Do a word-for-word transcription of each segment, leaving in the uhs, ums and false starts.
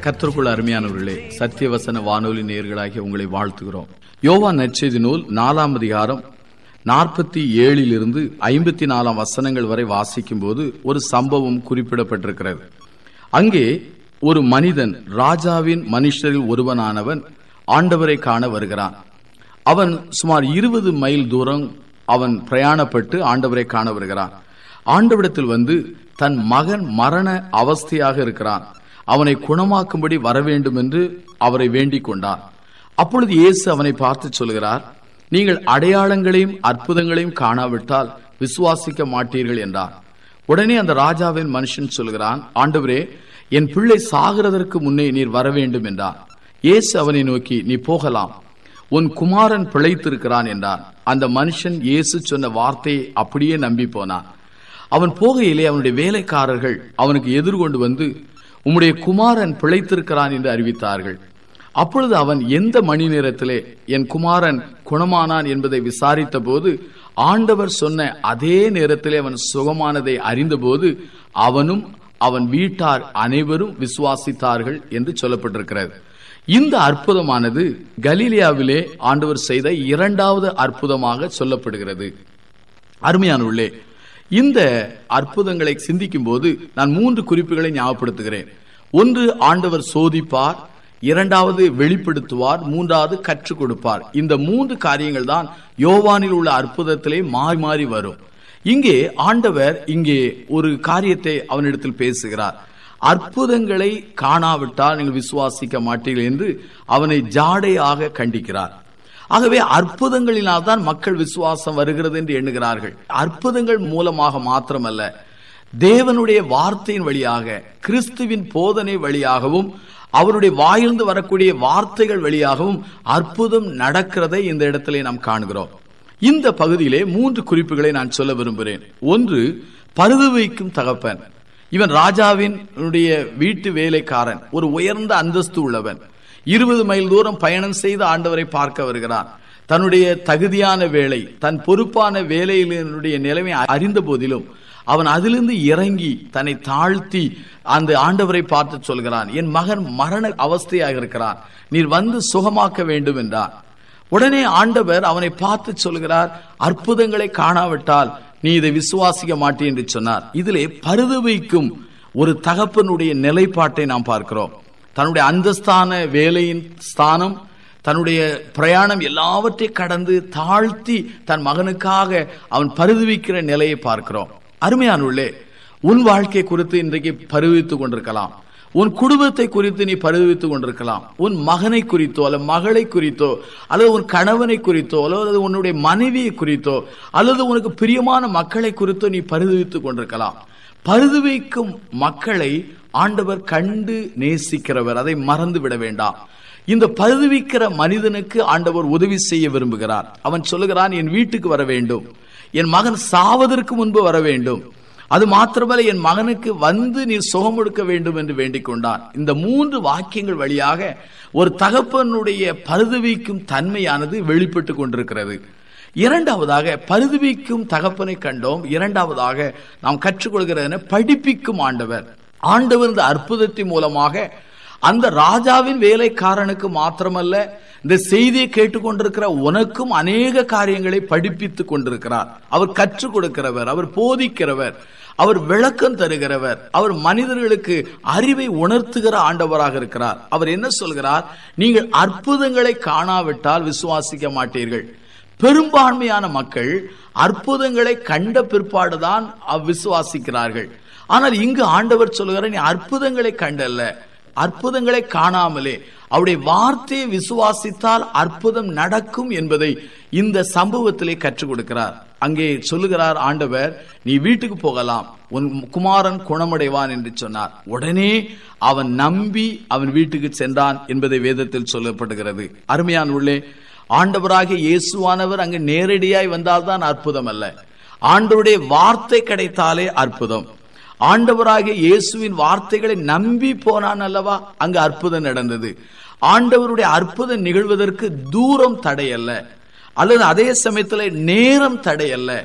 கர்த்தருக்குள் அருமையானவர்களே, சத்தியவசன வானொலி நேயர்களாகிய உங்களை வாழ்த்துகிறோம். யோவான் நற்செய்தி நூல் நாலாம் அதிகாரம் நாற்பத்தி ஏழில் இருந்து ஐம்பத்தி நாலாம் வசனங்கள் வரை வாசிக்கும் போது ஒரு சம்பவம் குறிப்பிடப்பட்டிருக்கிறது. அங்கே ஒரு மனிதன், ராஜாவின் மனுஷரில் ஒருவனானவன், ஆண்டவரை காண வருகிறான். அவன் சுமார் இருபது மைல் தூரம் அவன் பிரயாணப்பட்டு ஆண்டவரை காண வருகிறான். ஆண்டவரிடத்தில் வந்து தன் மகன் மரண அவஸ்தையாக இருக்கிறான், அவனை குணமாக்கும்படி வர வேண்டும் என்று அவரை வேண்டிக் கொண்டான். அப்பொழுது இயேசு அவனை பார்த்து சொல்கிறார், நீங்கள் அடையாளங்களையும் அற்புதங்களையும் காணாவிட்டால் விசுவாசிக்க மாட்டீர்கள் என்றார். உடனே அந்த ராஜாவின் மனுஷன் சொல்கிறான், ஆண்டவரே, என் பிள்ளை சாகிறதற்கு முன்னே நீர் வர வேண்டும் என்றார். இயேசு அவனை நோக்கி, நீ போகலாம், உன் குமாரன் பிழைத்திருக்கிறான் என்றார். அந்த மனுஷன் இயேசு சொன்ன வார்த்தையை அப்படியே நம்பி போனான். அவன் போகையிலே அவனுடைய வேலைக்காரர்கள் அவனுக்கு எதிர்கொண்டு வந்து, உம்முடைய குமாரன் பிழைத்திருக்கிறான் என்று அறிவித்தார்கள். அப்பொழுது அவன் எந்த மணி நேரத்திலே என் குமாரன் குணமானான் என்பதை விசாரித்த போது, ஆண்டவர் சொன்ன அதே நேரத்திலே அவன் சுகமானதை அறிந்தபோது அவனும் அவன் வீட்டார் அனைவரும் விசுவாசித்தார்கள் என்று சொல்லப்பட்டிருக்கிறது. இந்த அற்புதமானது கலிலேயாவிலே ஆண்டவர் செய்த இரண்டாவது அற்புதமாக சொல்லப்படுகிறது. அருமையானவர்களே, இந்த அற்புதங்களை சிந்திக்கும் போது நான் மூன்று குறிப்புகளை ஞாபகப்படுத்துகிறேன். ஒன்று, ஆண்டவர் சோதிப்பார்; இரண்டாவது, வெளிப்படுத்துவார்; மூன்றாவது, கற்றுக் கொடுப்பார். இந்த மூன்று காரியங்கள் தான் யோவானில் உள்ள அற்புதத்திலே மாறி மாறி வரும். இங்கே ஆண்டவர் இங்கே ஒரு காரியத்தை அவனிடத்தில் பேசுகிறார். அற்புதங்களை காணாவிட்டால் நீங்கள் விசுவாசிக்க மாட்டீர்கள் என்று அவனை ஜாடையாக கண்டிக்கிறார். ஆகவே அற்புதங்களினால் தான் மக்கள் விசுவாசம் வருகிறது என்று எண்ணுகிறார்கள். அற்புதங்கள் மூலமாக மாத்திரமல்ல, தேவனுடைய வார்த்தையின் வழியாக, கிறிஸ்துவின் போதனை வழியாகவும், அவருடைய வாயிலிருந்து வரக்கூடிய வார்த்தைகள் வழியாகவும் அற்புதம் நடக்கிறதை இந்த இடத்திலே நாம் காணுகிறோம். இந்த பகுதியிலே மூன்று குறிப்புகளை நான் சொல்ல விரும்புகிறேன். ஒன்று, பருது வைக்கும் தகப்பன். இவன் ராஜாவின் வீட்டு வேலைக்காரன், ஒரு உயர்ந்த அந்தஸ்து உள்ளவன். இருபது மைல் தூரம் பயணம் செய்து ஆண்டவரை பார்க்க வருகிறான். தன்னுடைய தகுதியான வேலை, தன் பொறுப்பான வேலையினுடைய நிலைமை அறிந்த போதிலும் அவன் அதிலிருந்து இறங்கி தன்னை தாழ்த்தி அந்த ஆண்டவரை பார்த்து சொல்கிறான், என் மகன் மரண அவஸ்தையாக இருக்கிறான், நீர் வந்து சுகமாக்க வேண்டும் என்றார். உடனே ஆண்டவர் அவனை பார்த்து சொல்கிறார், அற்புதங்களை காணாவிட்டால் நீ இதை விசுவாசிக்க மாட்டே என்று சொன்னார். இதிலே பருது வைக்கும் ஒரு தகப்பனுடைய நிலைப்பாட்டை நாம் பார்க்கிறோம். தன்னுடைய அந்தஸ்தான வேலையின் ஸ்தானம், தன்னுடைய பிரயாணம் எல்லாவற்றை கடந்து தாழ்த்தி தன் மகனுக்காக அவன் பருதுவிக்கிற நிலையை பார்க்கிறோம். அருமையானுள்ளே, உன் வாழ்க்கை குறித்து இன்றைக்கு பருவித்துக் கொண்டிருக்கலாம், உன் குடும்பத்தை குறித்து நீ பருவித்துக் கொண்டிருக்கலாம், உன் மகனை குறித்தோ அல்லது மகளை குறித்தோ அல்லது உன் கணவனை குறித்தோ அல்லது உன்னுடைய மனைவியை குறித்தோ அல்லது உனக்கு பிரியமான மக்களை குறித்தோ நீ பருவித்துக் கொண்டிருக்கலாம். பருதுவைக்கும் மக்களை ஆண்டவர் கண்டு நேசிக்கிறவர், அதை மறந்து விட வேண்டாம். இந்த பருதுவிக்கிற மனிதனுக்கு ஆண்டவர் உதவி செய்ய விரும்புகிறார். அவன் சொல்லுகிறான், என் வீட்டுக்கு வர வேண்டும், என் மகன் சாவதற்கு முன்பு வர வேண்டும், அது மாத்திரமல்ல என் மகனுக்கு வந்து நீர் சுகம் கொடுக்க வேண்டும் என்று வேண்டிக் கொண்டான். இந்த மூன்று வாக்கியங்கள் வழியாக ஒரு தகப்பனுடைய பருதுவிக்கும் தன்மையானது வெளிப்பட்டு கொண்டிருக்கிறது. இரண்டாவதாக, பருதுவிக்கும் தகப்பனை கண்டோம். இரண்டாவதாக நாம் கற்றுக்கொள்கிற படிப்பிக்கும் ஆண்டவர். ஆண்டவர் இந்த அற்புதத்தின் மூலமாக அந்த ராஜாவின் வேலைக்காரனுக்கு மாத்திரமல்ல, இந்த செய்தியை கேட்டுக்கொண்டிருக்கிற உனக்கும் அநேக காரியங்களை படிப்பித்துக் கொண்டிருக்கிறார். அவர் கற்றுக் கொடுக்கிறவர், அவர் போதிக்கிறவர், அவர் விளக்கம் தருகிறவர், அவர் மனிதர்களுக்கு அறிவை உணர்த்துகிற ஆண்டவராக இருக்கிறார். அவர் என்ன சொல்கிறார்? நீங்கள் அற்புதங்களை காணாவிட்டால் விசுவாசிக்க மாட்டீர்கள். பெரும்பான்மையான மக்கள் அற்புதங்களை கண்ட பிற்பாடுதான் விசுவாசிக்கிறார்கள். ஆனால் இங்கு ஆண்டவர் சொல்கிறார், நீ அற்புதங்களை கண்டல்ல, அற்புதங்களை காணாமலே அவருடைய வார்த்தையை விசுவாசித்தால் அற்புதம் நடக்கும் என்பதை இந்த சம்பவத்திலே கற்றுக் கொடுக்கிறார். அங்கே சொல்லுகிறார் ஆண்டவர், நீ வீட்டுக்கு போகலாம், உன் குமாரன் குணமடைவான் என்று சொன்னார். உடனே அவன் நம்பி அவன் வீட்டுக்கு சென்றான் என்பதை வேதத்தில் சொல்லப்படுகிறது. அருமையான உள்ளே, ஆண்டவராகிய இயேசுவானவர் அங்கு நேரடியாய் வந்தால்தான் அற்புதம் அல்ல, ஆண்டவருடைய வார்த்தை கிடைத்தாலே அற்புதம். ஆண்டவராகிய இயேசுவின் வார்த்தைகளை நம்பி போனான் அல்லவா, அங்கு அற்புதம் நடந்தது. ஆண்டவருடைய அற்புதம் நிகழ்வதற்கு தூரம் தடையல்ல, அல்லது அதே சமயத்தில் நேரம் தடையல்ல,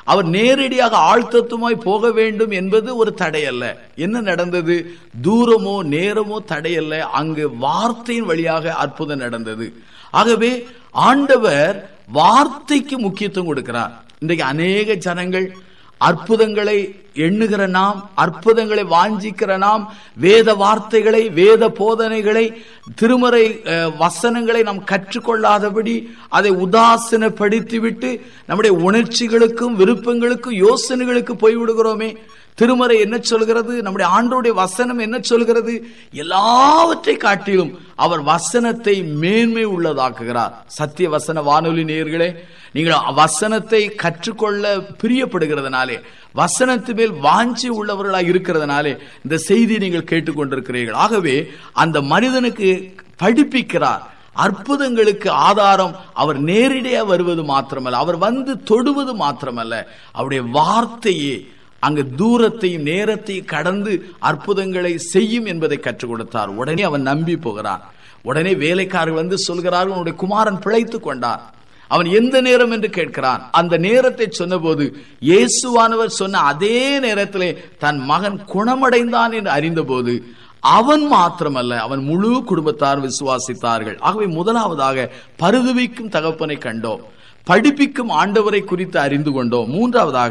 அவர் நேரடியாக ஆழ்த்தத்துமாய் போக வேண்டும் என்பது ஒரு தடை அல்ல. என்ன நடந்தது? தூரமோ நேரமோ தடையல்ல, அங்கு வார்த்தையின் வழியாக அற்புதம் நடந்தது. ஆகவே ஆண்டவர் வார்த்தைக்கு முக்கியத்துவம் கொடுக்கிறார். இன்றைக்கு அநேக ஜனங்கள் அற்புதங்களை எண்ணுகிற நாம், அற்புதங்களை வாஞ்சிக்கிற நாம், வேத வார்த்தைகளை, வேத போதனைகளை, திருமறை வசனங்களை நாம் கற்றுக்கொள்ளாதபடி அதை உதாசீனப்படுத்திவிட்டு நம்முடைய உணர்ச்சிகளுக்கும் விருப்பங்களுக்கும் யோசனைகளுக்கு போய்விடுகிறோமே. திருமறை என்ன சொல்கிறது? நம்முடைய ஆண்டவருடைய வசனம் என்ன சொல்கிறது? எல்லாவற்றை காட்டிலும் அவர் வசனத்தை மேன்மை உள்ளதாக்குகிறார். சத்திய வசன வானொலி நேயர்களே, நீங்கள் வசனத்தை கற்றுக்கொள்ள பிரியப்படுகிறதுனாலே, வசனத்து மேல் வாஞ்சி உள்ளவர்களாக இருக்கிறதுனாலே இந்த செய்தியை நீங்கள் கேட்டுக்கொண்டிருக்கிறீர்கள். ஆகவே அந்த மனிதனுக்கு படிப்பிக்கிறார். அற்புதங்களுக்கு ஆதாரம் அவர் நேரடியாக வருவது மாத்திரமல்ல, அவர் வந்து தொடுவது மாத்திரமல்ல, அவருடைய வார்த்தையே அங்கு தூரத்தையும் நேரத்தையும் கடந்து அற்புதங்களை செய்யும் என்பதை கற்றுக் கொடுத்தார். உடனே அவன் நம்பி போகிறான். உடனே வேலைக்காரர்கள் வந்து சொல்கிறார்கள், உன்னுடைய குமாரன் பிழைத்துக் கொண்டார். அவன் எந்த நேரம் என்று கேட்கிறான். அந்த நேரத்தை சொன்ன போது இயேசுவானவர் சொன்ன அதே நேரத்திலே தன் மகன் குணமடைந்தான் என்று அறிந்த போது அவன் மாத்திரமல்ல, அவன் முழு குடும்பத்தார் விசுவாசித்தார்கள். ஆகவே முதலாவதாக பரிதபிக்கும் தகப்பனை கண்டோம், படிப்பிக்கும் ஆண்டவரை குறித்து அறிந்து கொண்டோம். மூன்றாவதாக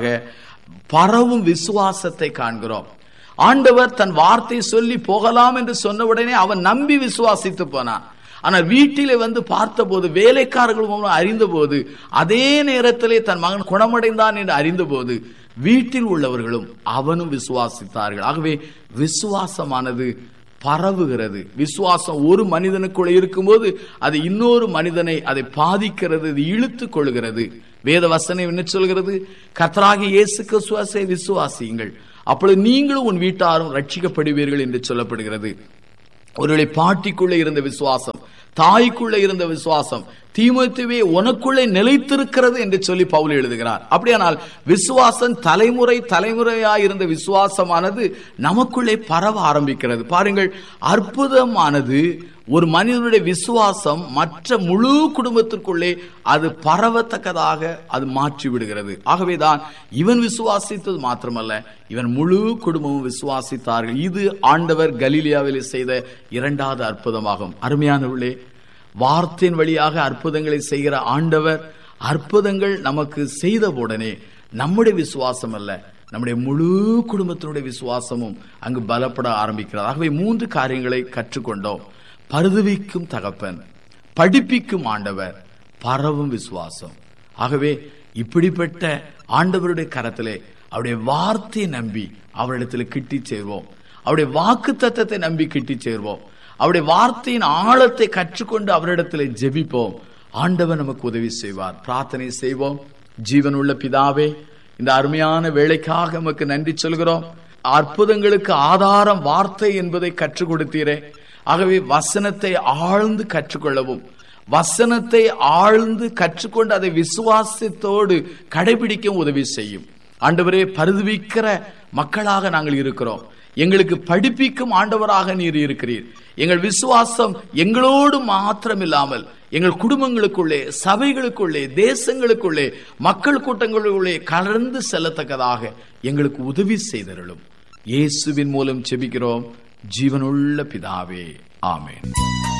பரவும் விசுவாசத்தை காண்கிறோம். ஆண்டவர் தன் வார்த்தை சொல்லி போகலாம் என்று சொன்னவுடனே அவன் நம்பி விசுவாசித்து போனான். ஆனால் வீட்டிலே வந்து பார்த்த போது, வேலைக்காரர்கள் அறிந்த போது, அதே நேரத்திலே தன் மகன் குணமடைந்தான் என்று அறிந்த போது வீட்டில் உள்ளவர்களும் அவனும் விசுவாசித்தார்கள். ஆகவே விசுவாசமானது பரவுகிறது. விசுவாசம் ஒரு மனிதனுக்குள்ள இருக்கும்போது அது இன்னொரு மனிதனை அதை பாதிக்கிறது, இழுத்து கொள்கிறது. வேத வசனம் என்ன சொல்கிறது? கர்த்தராகிய இயேசு கிறிஸ்துவை விசுவாசியுங்கள், அப்பொழுது நீங்களும் உன் வீட்டாரும் ரட்சிக்கப்படுவீர்கள் என்று சொல்லப்படுகிறது. ஒருவேளை பாட்டிக்குள்ளே இருந்த விசுவாசம், தாய்க்குள்ளே இருந்த விசுவாசம் தீமோத்தேயுவே உனக்குள்ளே நிலைத்திருக்கிறது என்று சொல்லி பவுல் எழுதுகிறார். அப்படியானால் விசுவாசம் தலைமுறை தலைமுறையாய் இருந்த விசுவாசமானது நமக்குள்ளே பரவ ஆரம்பிக்கிறது. பாருங்கள், அற்புதமானது ஒரு மனிதனுடைய விசுவாசம் மற்ற முழு குடும்பத்திற்குள்ளே அது பரவத்தக்கதாக அது மாற்றி விடுகிறது. ஆகவேதான் இவன் விசுவாசித்தது மாத்திரமல்ல, இவன் முழு குடும்பமும் விசுவாசித்தார்கள். இது ஆண்டவர் கலிலியாவில் செய்த இரண்டாவது அற்புதமாகும். அருமையானவர்களே, வார்த்தையின் வழியாக அற்புதங்களை செய்கிற ஆண்டவர் அற்புதங்கள் நமக்கு செய்த உடனே நம்முடைய விசுவாசம் அல்ல, நம்முடைய முழு குடும்பத்தினுடைய விசுவாசமும் அங்கு பலப்பட ஆரம்பிக்கிறது. ஆகவே மூன்று காரியங்களை கற்றுக்கொண்டோம். பரிதபிக்கும் தகப்பன், படிப்பிக்கும் ஆண்டவர், பரவும் விசுவாசம். ஆகவே இப்படிப்பட்ட ஆண்டவருடைய கரத்திலே அவருடைய வார்த்தையை நம்பி அவரிடத்தில் கிட்டி சேர்வோம். அவருடைய வாக்கு தத்தத்தை நம்பி கிட்டி சேர்வோம். அவருடைய வார்த்தையின் ஆழத்தை கற்றுக்கொண்டு அவரிடத்தில் ஜெபிப்போம். ஆண்டவர் நமக்கு உதவி செய்வார். பிரார்த்தனை செய்வோம். ஜீவனுள்ள பிதாவே, இந்த அருமையான வேளைக்காக நமக்கு நன்றி சொல்கிறோம். அற்புதங்களுக்கு ஆதாரம் வார்த்தை என்பதை கற்றுக் கொடுத்தீரே. ஆகவே வசனத்தை ஆழ்ந்து கற்றுக்கொள்ளவும், வசனத்தை ஆழ்ந்து கற்றுக்கொண்டு அதை விசுவாசத்தோடு கடைபிடிக்க உதவி செய்யும். ஆண்டவரே, பரிதபிக்கிற மக்களாக நாங்கள் இருக்கிறோம். எங்களுக்கு படிப்பிக்கும் ஆண்டவராக நீர் இருக்கிறீர். எங்கள் விசுவாசம் எங்களோடு மாத்திரமில்லாமல் எங்கள் குடும்பங்களுக்குள்ளே, சபைகளுக்குள்ளே, தேசங்களுக்குள்ளே, மக்கள் கூட்டங்களுக்குள்ளே கலந்து செல்லத்தக்கதாக எங்களுக்கு உதவி செய்தருளும். இயேசுவின் மூலம் ஜெபிக்கிறோம் ஜீவனுள்ள பிதாவே, ஆமென்.